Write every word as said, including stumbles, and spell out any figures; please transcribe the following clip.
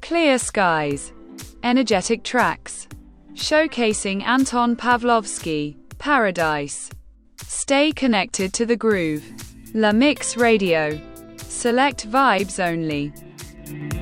Clear skies. Energetic tracks. Showcasing Anton Pavlovsky, Paradise. Stay connected to the groove. La Mix Radio. Select vibes only.